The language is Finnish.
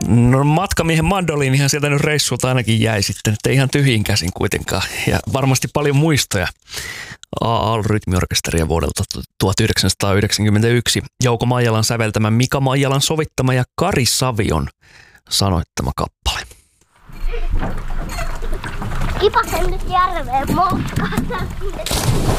No matkamiehen mandoliinihan sieltä nyt reissulta ainakin jäi sitten, että ihan tyhjiin käsin kuitenkaan. Ja varmasti paljon muistoja AAL-rytmiorkesteria vuodelta 1991. Jouko Maijalan säveltämä, Mika Maijalan sovittama ja Kari Savion sanoittama kappale. Kipasen nyt järveen moukkaan.